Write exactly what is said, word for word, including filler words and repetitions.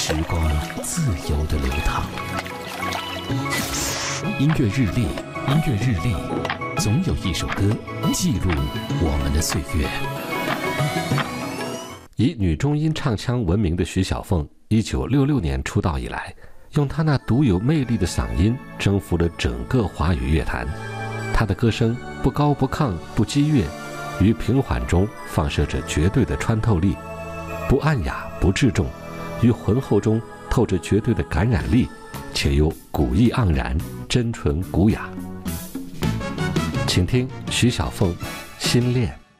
时光自由的流淌。音乐日历，音乐日历，总有一首歌记录我们的岁月。 以女中音唱腔闻名的徐小凤，一九六六年出道以来，用她那独有魅力的嗓音征服了整个华语乐坛。她的歌声不高不亢不激越，于平缓中放射着绝对的穿透力，不暗哑不稚重，于浑厚中透着绝对的感染力，且又古意盎然，真纯古雅。请听徐小凤《心恋》。